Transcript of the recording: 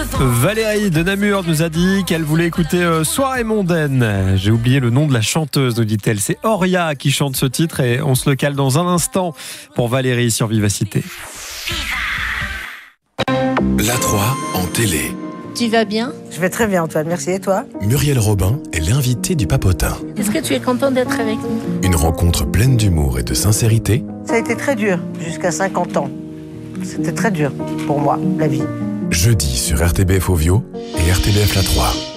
Valérie de Namur nous a dit qu'elle voulait écouter Soirée mondaine. J'ai oublié le nom de la chanteuse, nous dit-elle. C'est Oria qui chante ce titre et on se le cale dans un instant pour Valérie sur Vivacité. La 3 en télé. Tu vas bien? Je vais très bien, Antoine, merci. Et toi? Muriel Robin est l'invitée du Papotin. Est-ce que tu es content d'être avec nous? Une rencontre pleine d'humour et de sincérité. Ça a été très dur, jusqu'à 50 ans. C'était très dur pour moi, la vie. Jeudi sur RTBF Ovio et RTBF La 3.